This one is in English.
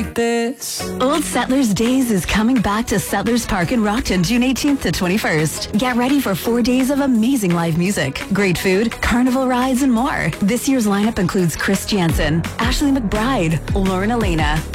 like this. Old Settlers Days is coming back to Settlers Park in Rockton, June 18th to 21st. Get ready for 4 days of amazing live music, great food, carnival rides, and more. This year's lineup includes Chris Jansen, Ashley McBride, Lauren Elena,